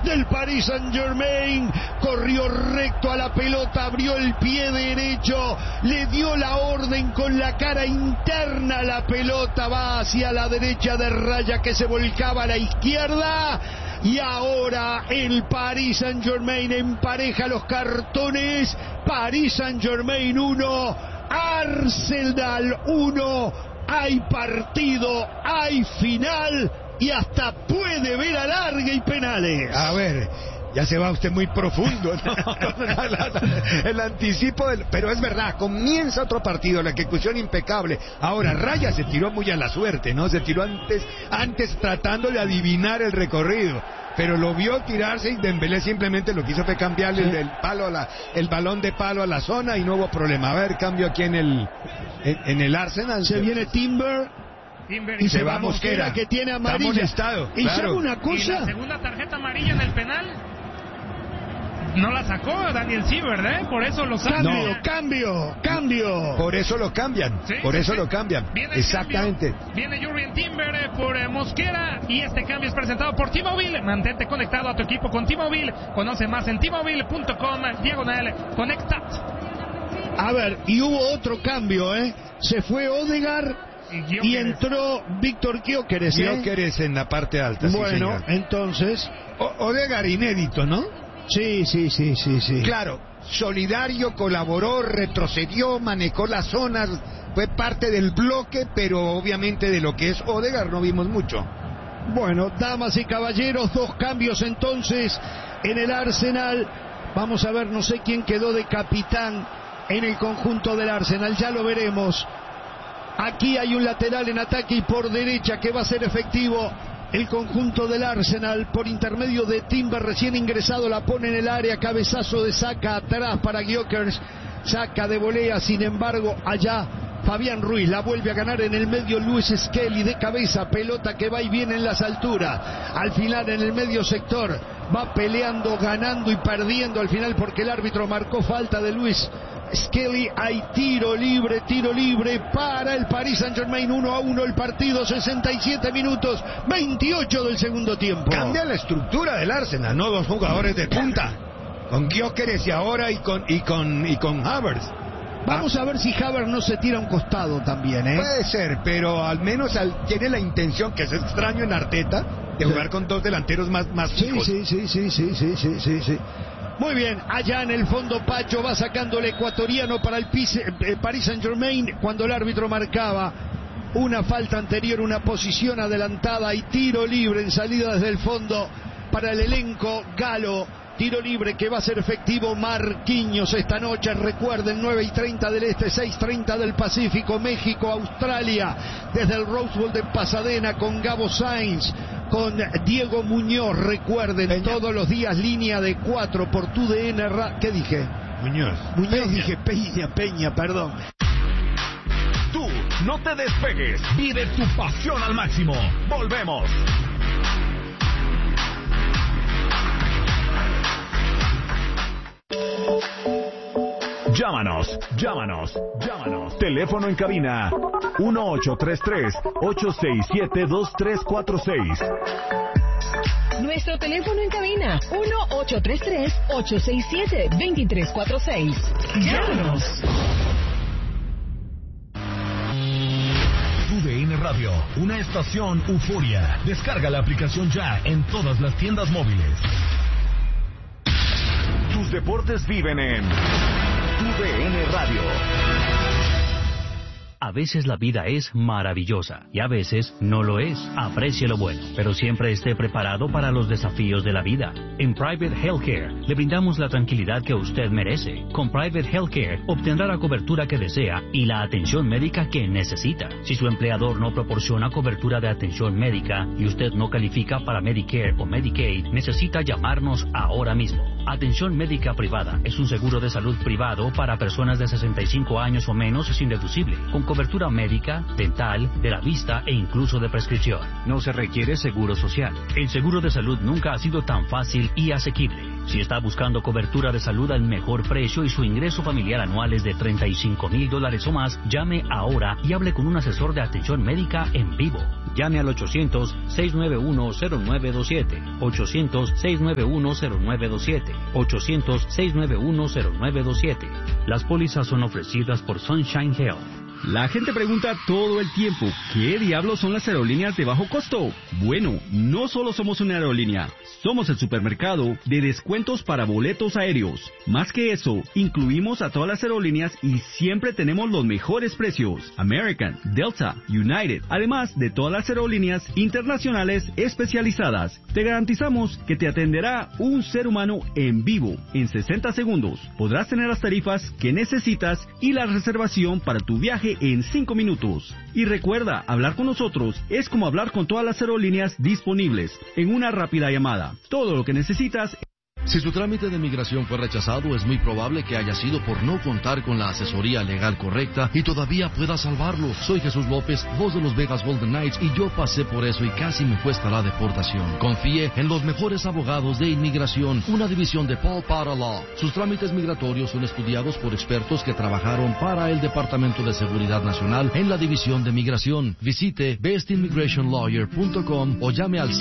del Paris Saint-Germain. Corrió recto a la pelota, abrió el pie derecho, le dio la orden con la cara interna. La pelota va hacia la derecha de Raya, que se volcaba a la izquierda. Y ahora el Paris Saint-Germain empareja los cartones. Paris Saint-Germain 1, Arsenal 1. Hay partido, hay final y hasta puede ver alargue y penales. A ver, ya se va usted muy profundo, ¿no? El anticipo pero es verdad, comienza otro partido, la ejecución impecable. Ahora Raya se tiró muy a la suerte, ¿no? Se tiró antes tratando de adivinar el recorrido, pero lo vio tirarse y Dembélé simplemente lo que hizo fue cambiarle el balón de palo a la zona y no hubo problema. A ver, cambio aquí en el Arsenal. Se viene Timber y se va Mosquera, que tiene amarilla. Y claro. ¿Sabe una cosa? Y la segunda tarjeta amarilla en el penal no la sacó Daniel Siebert, por eso lo cambia. Cambio. Por eso lo cambian. Sí, lo cambian. Viene exactamente. Viene Jurrien Timber por Mosquera y este cambio es presentado por T-Mobile. Mantente conectado a tu equipo con T-Mobile. Conoce más en T-Mobile.com/conectat. A ver, y hubo otro cambio, se fue Odegaard y entró Víctor Gyökeres. Gyökeres en la parte alta. Bueno, sí, entonces Odegaard inédito, ¿no? Sí. Claro, solidario, colaboró, retrocedió, manejó las zonas, fue parte del bloque, pero obviamente de lo que es Odegaard no vimos mucho. Bueno, damas y caballeros, 2 cambios entonces en el Arsenal. Vamos a ver, no sé quién quedó de capitán en el conjunto del Arsenal, ya lo veremos. Aquí hay un lateral en ataque y por derecha que va a ser efectivo el conjunto del Arsenal por intermedio de Timber, recién ingresado, la pone en el área, cabezazo de Saka atrás para Gyökeres, saca de volea, sin embargo allá Fabián Ruiz la vuelve a ganar en el medio. Lewis Skelly de cabeza, pelota que va y viene en las alturas, al final en el medio sector va peleando, ganando y perdiendo al final porque el árbitro marcó falta de Lewis Skelly. Hay tiro libre para el Paris Saint-Germain. 1-1 el partido, 67 minutos 28 del segundo tiempo. Cambia la estructura del Arsenal, ¿no? 2 jugadores de punta, con Gyökeres y ahora y con Havertz. Vamos a ver si Havertz no se tira a un costado también, Puede ser, pero al menos tiene la intención, que es extraño en Arteta, de jugar con 2 delanteros más fijos. Sí. Muy bien, allá en el fondo Pacho va sacando el ecuatoriano para el Paris Saint-Germain cuando el árbitro marcaba una falta anterior, una posición adelantada y tiro libre en salida desde el fondo para el elenco galo. Tiro libre que va a ser efectivo Marquinhos esta noche. Recuerden, 9:30 del Este, 6:30 del Pacífico. México, Australia, desde el Rose Bowl de Pasadena con Gabo Sainz, con Diego Muñoz. Recuerden, Peña. Todos los días línea de 4 por TUDN. ¿Qué dije? Muñoz, dije Peña, perdón. Tú no te despegues, vive tu pasión al máximo. Volvemos. Llámanos. Teléfono en cabina 1-833-867-2346. Nuestro teléfono en cabina 1-833-867-2346. Llámanos. TUDN Radio, una estación euforia. Descarga la aplicación ya en todas las tiendas móviles. Tus deportes viven en TUDN Radio. A veces la vida es maravillosa y a veces no lo es. Aprecie lo bueno, pero siempre esté preparado para los desafíos de la vida. En Private Healthcare le brindamos la tranquilidad que usted merece. Con Private Healthcare obtendrá la cobertura que desea y la atención médica que necesita. Si su empleador no proporciona cobertura de atención médica y usted no califica para Medicare o Medicaid, necesita llamarnos ahora mismo. Atención médica privada es un seguro de salud privado para personas de 65 años o menos sin deducible, con cobertura médica, dental, de la vista e incluso de prescripción. No se requiere seguro social. El seguro de salud nunca ha sido tan fácil y asequible. Si está buscando cobertura de salud al mejor precio y su ingreso familiar anual es de $35,000 o más, llame ahora y hable con un asesor de atención médica en vivo. Llame al 800-691-0927, 800-691-0927, 800-691-0927. Las pólizas son ofrecidas por Sunshine Health. La gente pregunta todo el tiempo, ¿qué diablos son las aerolíneas de bajo costo? Bueno, no solo somos una aerolínea, somos el supermercado de descuentos para boletos aéreos. Más que eso, incluimos a todas las aerolíneas y siempre tenemos los mejores precios. American, Delta, United, además de todas las aerolíneas internacionales especializadas. Te garantizamos que te atenderá un ser humano en vivo en 60 segundos. Podrás tener las tarifas que necesitas y la reservación para tu viaje en 5 minutos. Y recuerda, hablar con nosotros es como hablar con todas las aerolíneas disponibles en una rápida llamada. Todo lo que necesitas. Si su trámite de migración fue rechazado, es muy probable que haya sido por no contar con la asesoría legal correcta y todavía pueda salvarlo. Soy Jesús López, voz de los Vegas Golden Knights, y yo pasé por eso y casi me cuesta la deportación. Confíe en los mejores abogados de inmigración, una división de Paul Potter Law. Sus trámites migratorios son estudiados por expertos que trabajaron para el Departamento de Seguridad Nacional en la División de Migración. Visite bestimmigrationlawyer.com o llame al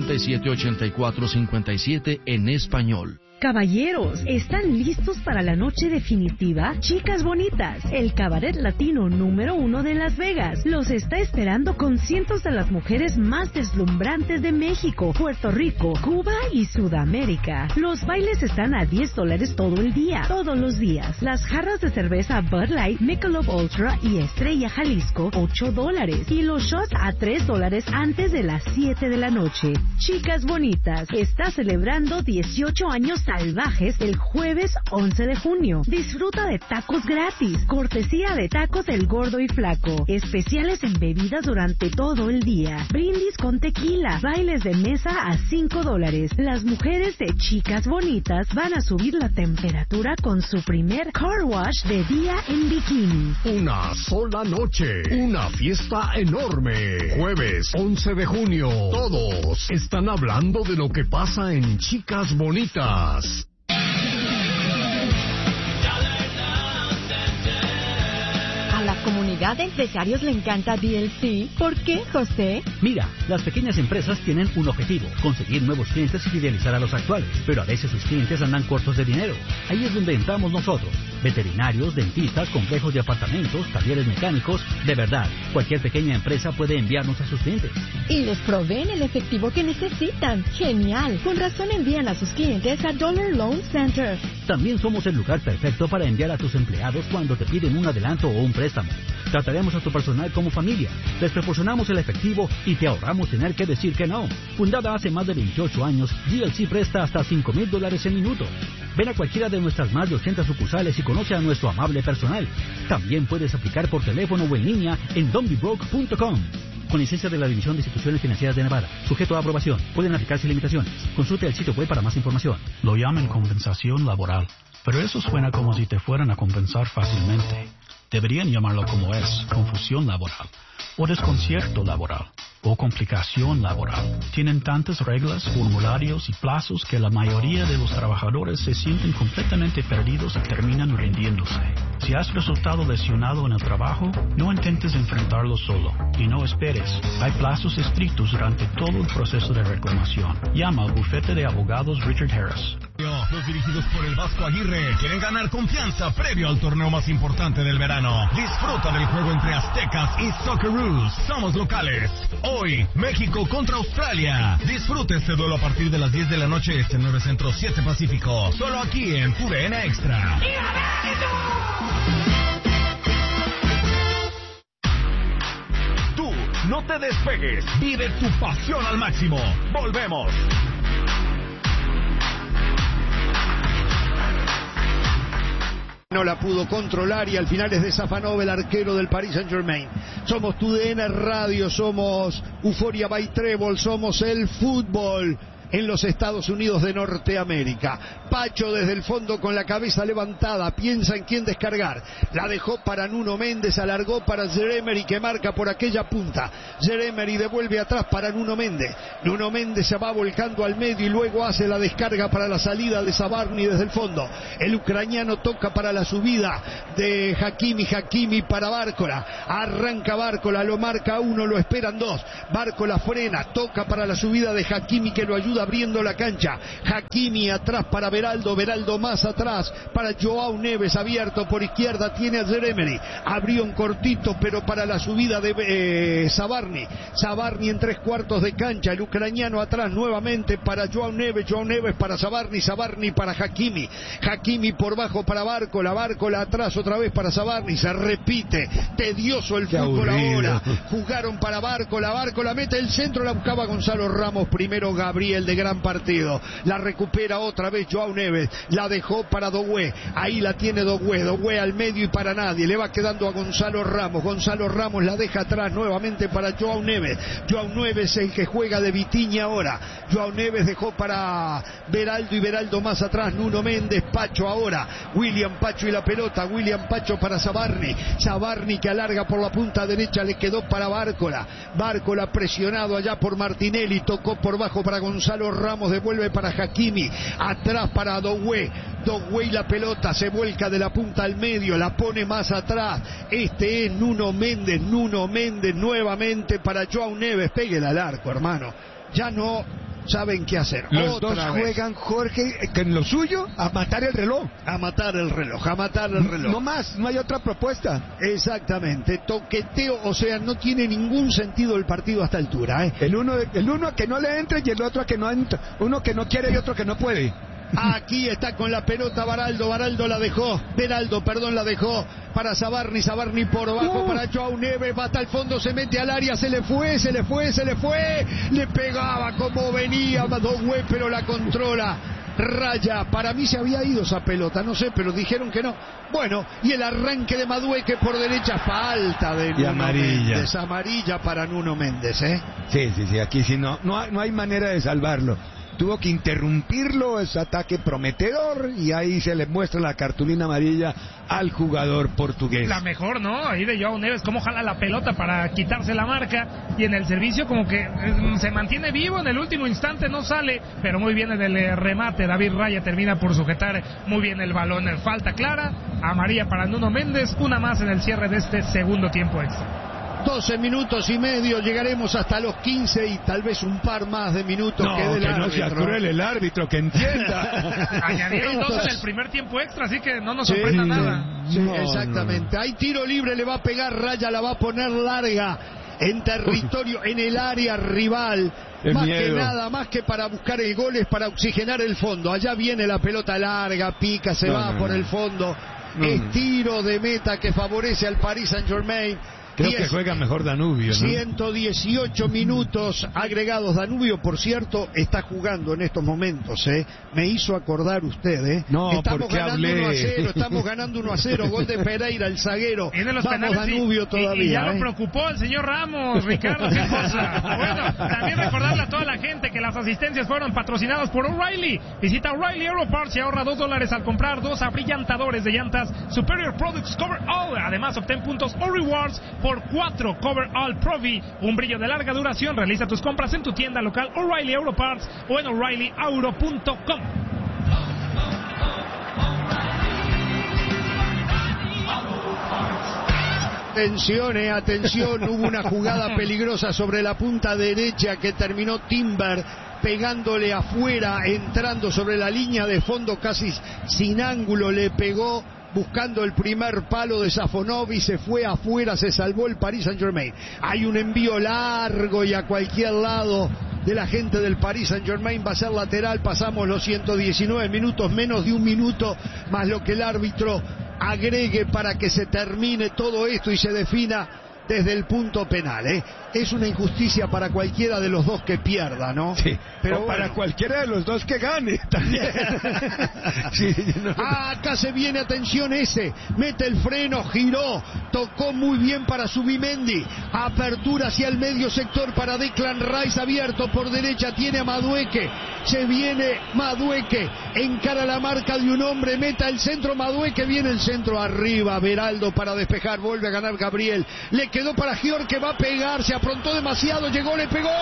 747-8457 en español. Caballeros, ¿están listos para la noche definitiva? Chicas Bonitas, el cabaret latino número 1 de Las Vegas, los está esperando con cientos de las mujeres más deslumbrantes de México, Puerto Rico, Cuba y Sudamérica. Los bailes están a $10 todo el día, todos los días. Las jarras de cerveza Bud Light, Michelob Ultra y Estrella Jalisco, $8. Y los shots a $3 antes de las 7 de la noche. Chicas Bonitas está celebrando 18 años salvajes el jueves 11 de junio. Disfruta de tacos gratis, cortesía de Tacos El Gordo y Flaco, especiales en bebidas durante todo el día, brindis con tequila, bailes de mesa a $5. Las mujeres de Chicas Bonitas van a subir la temperatura con su primer car wash de día en bikini. Una sola noche, una fiesta enorme. Jueves 11 de junio, todos están hablando de lo que pasa en Chicas Bonitas. A la comunidad de empresarios le encanta DLC. ¿Por qué, José? Mira, las pequeñas empresas tienen un objetivo: conseguir nuevos clientes y fidelizar a los actuales. Pero a veces sus clientes andan cortos de dinero. Ahí es donde entramos nosotros. Veterinarios, dentistas, complejos de apartamentos, talleres mecánicos. De verdad, cualquier pequeña empresa puede enviarnos a sus clientes. Y les proveen el efectivo que necesitan. ¡Genial! Con razón envían a sus clientes a Dollar Loan Center. También somos el lugar perfecto para enviar a tus empleados cuando te piden un adelanto o un préstamo. Trataremos a tu personal como familia. Les proporcionamos el efectivo y te ahorramos tener que decir que no. Fundada hace más de 28 años, DLC presta hasta $5,000 en minutos. Ven a cualquiera de nuestras más de 80 sucursales y conoce a nuestro amable personal. También puedes aplicar por teléfono o en línea en donbebroke.com. Con licencia de la División de Instituciones Financieras de Nevada. Sujeto a aprobación. Pueden aplicarse limitaciones. Consulte el sitio web para más información. Lo llaman compensación laboral, pero eso suena como si te fueran a compensar fácilmente. Deberían llamarlo como es: confusión laboral, o desconcierto laboral, o complicación laboral. Tienen tantas reglas, formularios y plazos que la mayoría de los trabajadores se sienten completamente perdidos y terminan rindiéndose. Si has resultado lesionado en el trabajo, no intentes enfrentarlo solo y no esperes. Hay plazos estrictos durante todo el proceso de reclamación. Llama al bufete de abogados Richard Harris. Los dirigidos por el Vasco Aguirre quieren ganar confianza previo al torneo más importante del verano. Disfruta del juego entre Aztecas y Socceroos. Somos locales. Hoy, México contra Australia. Disfrute este duelo a partir de las 10 de la noche, este 9 Centro, 7 Pacífico. Solo aquí en TUDN Extra. Tú, no te despegues. Vive tu pasión al máximo. Volvemos. No la pudo controlar y al final es de Safanov, el arquero del Paris Saint-Germain. Somos TUDN Radio, somos Euphoria by Trébol, somos el fútbol. en los Estados Unidos de Norteamérica. Pacho desde el fondo con la cabeza levantada, piensa en quién descargar. La dejó para Nuno Méndez, alargó para Jeremery que marca por aquella punta. Jeremery devuelve atrás para Nuno Méndez. Nuno Méndez se va volcando al medio y luego hace la descarga para la salida de Zabarny desde el fondo. El ucraniano toca para la subida de Hakimi para Bárcola. Arranca Bárcola, lo marca uno, lo esperan dos. Bárcola frena, toca para la subida de Hakimi que lo ayuda abriendo la cancha. Hakimi atrás para Beraldo, Beraldo más atrás para Joao Neves, abierto por izquierda, tiene a Jeremery. Abrió un cortito pero para la subida de Zabarny. Zabarny en 3/4 de cancha, el ucraniano atrás nuevamente para Joao Neves, Joao Neves para Zabarny, Zabarny para Hakimi. Hakimi por bajo para Bárcola, Bárcola atrás otra vez para Zabarny, se repite, tedioso el fútbol ahora. Jugaron para Bárcola, Bárcola mete el centro, la buscaba Gonzalo Ramos, primero Gabriel de gran partido, la recupera otra vez Joao Neves, la dejó para Doué, ahí la tiene Doué al medio y para nadie, le va quedando a Gonzalo Ramos, Gonzalo Ramos la deja atrás nuevamente para Joao Neves, Joao Neves el que juega de Vitinha ahora, Joao Neves dejó para Beraldo y Beraldo más atrás, Nuno Méndez, Pacho ahora, William Pacho y la pelota, William Pacho para Zabarny, Zabarny que alarga por la punta derecha, le quedó para Bárcola, Bárcola presionado allá por Martinelli, tocó por bajo para Gonzalo Ramos, devuelve para Hakimi, atrás para Doué y la pelota se vuelca de la punta al medio, la pone más atrás, este es Nuno Méndez nuevamente para Joao Neves, péguele al arco hermano, ya no saben qué hacer. Los dos juegan, Jorge, que en lo suyo, a matar el reloj. A matar el reloj. No más, no hay otra propuesta. Exactamente, toqueteo, o sea, no tiene ningún sentido el partido a esta altura, ¿eh? El uno a que no le entre y el otro a que no entra. Uno que no quiere y otro que no puede. Aquí está con la pelota Beraldo la dejó la dejó para Zabarny por abajo para Joao Neves, va hasta el fondo, se mete al área, se le fue, le pegaba como venía Doué, pero la controla. Raya, para mí se había ido esa pelota, no sé, pero dijeron que no. Bueno, y el arranque de Madueque por derecha, falta de Nuno Méndez, amarilla para Nuno Méndez, ¿eh? Sí, aquí sí no hay manera de salvarlo. Tuvo que interrumpirlo, ese ataque prometedor, y ahí se le muestra la cartulina amarilla al jugador portugués. La mejor, ¿no? Ahí de Joao Neves, cómo jala la pelota para quitarse la marca, y en el servicio como que se mantiene vivo, en el último instante no sale, pero muy bien en el remate, David Raya termina por sujetar muy bien el balón. Falta clara, amarilla para Nuno Méndez, una más en el cierre de este segundo tiempo extra. 12 minutos y medio, llegaremos hasta los 15 y tal vez un par más de minutos que del árbitro. No sea cruel el árbitro, que entienda. Añadieron 2 en el primer tiempo extra, así que no nos sorprenda nada. Sí, exactamente. Hay tiro libre, le va a pegar Raya, la va a poner larga en territorio, en el área rival. Más que nada, más que para buscar el gol, es para oxigenar el fondo. Allá viene la pelota larga, pica, se va por el fondo. Es tiro de meta que favorece al Paris Saint-Germain. Creo que juega mejor Danubio, ¿no? 118 minutos agregados. Danubio, por cierto, está jugando en estos momentos, ¿eh? Me hizo acordar usted, ¿eh? No, estamos ganando 1-0, estamos ganando 1-0. Gol de Pereira, el zaguero. Vamos Danubio todavía. Y ya lo preocupó el señor Ramos, Ricardo, qué cosa. Bueno, también recordarle a toda la gente que las asistencias fueron patrocinadas por O'Reilly. Visita O'Reilly Auto Parts y ahorra $2 al comprar 2 abrillantadores de llantas Superior Products Cover All. Además, obtén puntos o rewards por 4 Cover All Provi, un brillo de larga duración. Realiza tus compras en tu tienda local O'Reilly Auto Parts o en O'ReillyAuto.com. Atención, hubo una jugada peligrosa sobre la punta derecha que terminó Timber pegándole afuera, entrando sobre la línea de fondo casi sin ángulo, le pegó buscando el primer palo de Safonovic, se fue afuera, se salvó el Paris Saint-Germain. Hay un envío largo y a cualquier lado de la gente del Paris Saint-Germain, va a ser lateral. Pasamos los 119 minutos, menos de un minuto más lo que el árbitro agregue para que se termine todo esto y se defina desde el punto penal, ¿eh? es una injusticia para cualquiera de los dos que pierda, ¿no? Sí, pero para cualquiera de los dos que gane también. Sí, no. Acá se viene, atención ese, mete el freno, giró, tocó muy bien para Zubimendi, apertura hacia el medio sector para Declan Rice, abierto por derecha, tiene a Madueque, se viene Madueque, encara la marca de un hombre, meta el centro, Madueque, viene el centro arriba, Beraldo para despejar, vuelve a ganar Gabriel, le quedó para Gior que va a pegar, se aprontó demasiado, llegó, le pegó,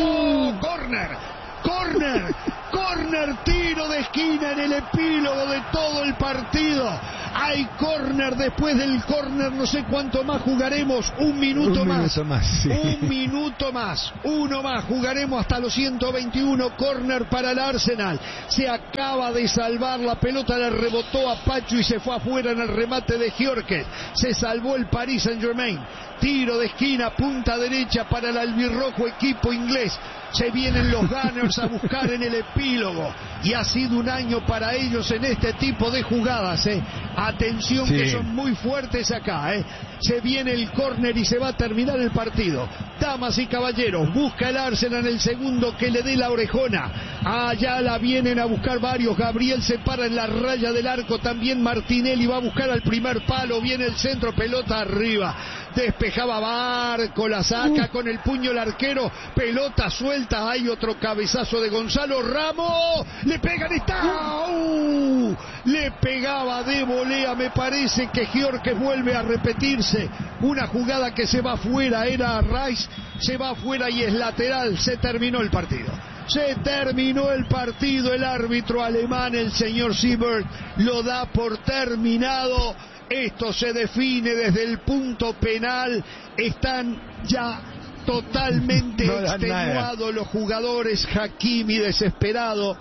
corner, tiro de esquina en el epílogo de todo el partido. Hay corner, después del corner no sé cuánto más jugaremos, un minuto más, sí. un minuto más, uno más, jugaremos hasta los 121, corner para el Arsenal, se acaba de salvar, la pelota le rebotó a Pacho y se fue afuera en el remate de Gyökeres, se salvó el Paris Saint-Germain, tiro de esquina, punta derecha para el albirrojo equipo inglés. Se vienen los Gunners a buscar en el epílogo y ha sido un año para ellos en este tipo de jugadas, atención, sí, que son muy fuertes acá, se viene el córner y se va a terminar el partido. Damas y caballeros, busca el Arsenal en el segundo que le dé la orejona, allá la vienen a buscar varios, Gabriel se para en la raya del arco, también Martinelli va a buscar al primer palo, viene el centro, pelota arriba, despejaba Barco, la saca con el puño el arquero, pelota suelta, hay otro cabezazo de Gonzalo Ramos, le pegan, está, le pegaba de volea, me parece que Gyökeres vuelve a repetirse, una jugada que se va afuera, era Rice, se va afuera y es lateral, se terminó el partido. Se terminó el partido, el árbitro alemán, el señor Siebert, lo da por terminado. Esto se define desde el punto penal, están ya totalmente extenuados los jugadores, Hakimi desesperado,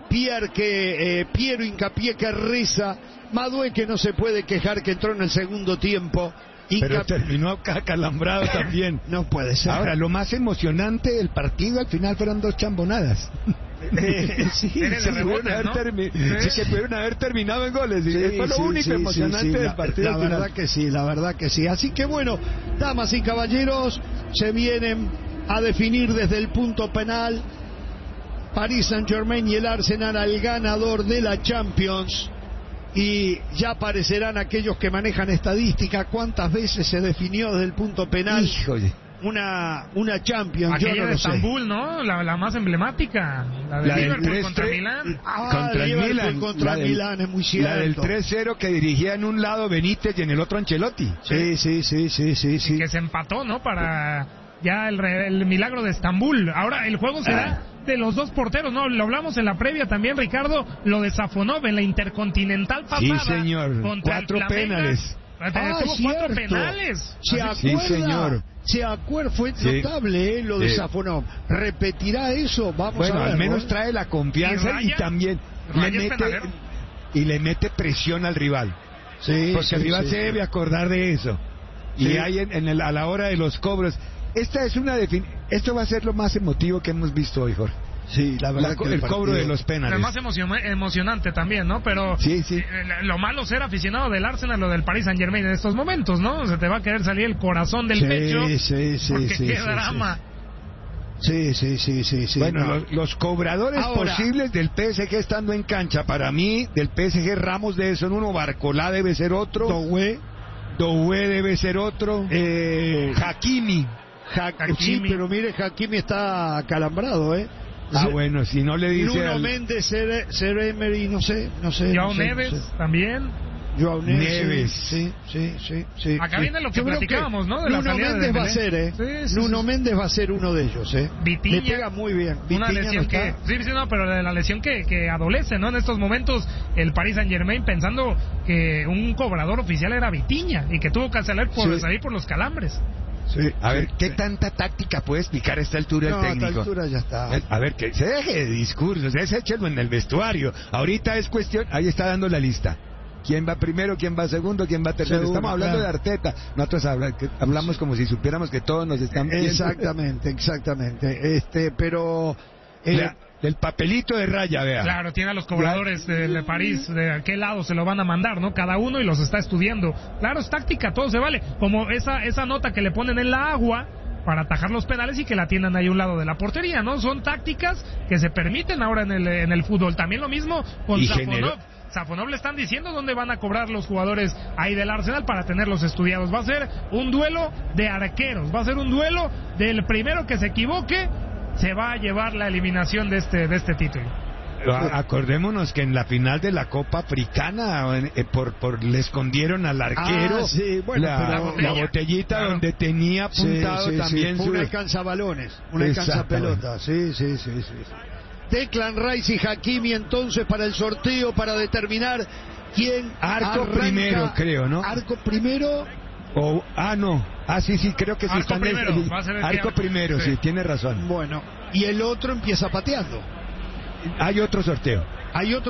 Piero Hincapié que reza, Madueque no se puede quejar que entró en el segundo tiempo. Pero terminó acalambrado también. No puede ser. Ahora, lo más emocionante del partido al final fueron 2 chambonadas. Sí, se pudieron haber terminado en goles. Sí, fue lo único emocionante del partido. La verdad que sí. Así que bueno, damas y caballeros, se vienen a definir desde el punto penal Paris Saint-Germain y el Arsenal al ganador de la Champions. Y ya aparecerán aquellos que manejan estadística, cuántas veces se definió desde el punto penal. Híjole. Una Champions, aquella yo no de lo Estambul, sé. ¿no? La más emblemática, la de Liverpool contra Milán. Contra el Milan. Contra Milán, es muy cierto. La del 3-0 que dirigía en un lado Benítez y en el otro Ancelotti. Sí. Y que se empató, ¿no? Para ya el milagro de Estambul. Ahora el juego será de los dos porteros, ¿no? Lo hablamos en la previa también, Ricardo, lo de Safonov en la Intercontinental pasada. Sí, señor. 4 penales. Tuvo 4 penales. ¿Se acuerda? Sí, señor. ¿Se acuerda? Fue notable lo de Safonov. ¿Repetirá eso? Vamos a ver. Al menos trae la confianza y también le mete presión al rival. Sí, porque el rival se debe acordar de eso. Y hay a la hora de los cobros. Esto va a ser lo más emotivo que hemos visto hoy, Jorge. Sí, la verdad que el cobro de los penales. El más emocionante también, ¿no? Pero lo malo ser aficionado del Arsenal o del Paris Saint-Germain en estos momentos, ¿no? Se te va a querer salir el corazón del pecho. Porque qué drama. Sí. Bueno, los cobradores posibles del PSG estando en cancha, para mí, del PSG Ramos debe ser uno, Barcolá debe ser otro, Doué debe ser otro, Hakimi. Sí, pero mire, Hakimi está acalambrado, bueno, si no le dice Nuno Méndez, Ser Emery, no sé. Joao Neves también. Joao Neves. Sí. Acá viene lo que platicábamos, ¿no? De Nuno Méndez va a ser, Nuno Méndez va a ser uno de ellos, Vitinha, le pega muy bien. Una lesión que... Sí, no, pero de la lesión que adolece, ¿no? En estos momentos, el Paris Saint-Germain pensando que un cobrador oficial era Vitinha y que tuvo que salir por los calambres. A ver, ¿qué tanta táctica puede explicar a esta altura el técnico? A esta altura ya está. A ver, que se deje de discursos, échelo en el vestuario. Ahorita es cuestión, ahí está dando la lista. ¿Quién va primero, quién va segundo, quién va tercero? Estamos hablando de Arteta. Nosotros hablamos como si supiéramos que todos nos están viendo. Exactamente. Pero... del papelito de raya, vea. Claro, tiene a los cobradores de París, de a qué lado se lo van a mandar, ¿no? Cada uno y los está estudiando. Claro, es táctica, todo se vale. Como esa nota que le ponen en la agua, para atajar los penales y que la tiendan ahí a un lado de la portería, ¿no? Son tácticas que se permiten ahora en el fútbol. También lo mismo con Safonov. Safonov le están diciendo dónde van a cobrar los jugadores ahí del Arsenal para tenerlos estudiados. Va a ser un duelo de arqueros, va a ser un duelo del primero que se equivoque, se va a llevar la eliminación de este título. Acordémonos que en la final de la Copa Africana le escondieron al arquero la botellita, claro, donde tenía apuntado también un alcanzabalones, un alcanzapelota. Sí. Declan Rice y Hakimi entonces para el sorteo, para determinar quién arco arranca. Primero, creo, ¿no? Arco primero. Sí, creo que sí. Arco primero, va a ser el arco primero, sí, tiene razón. Bueno, y el otro empieza pateando. Hay otro sorteo.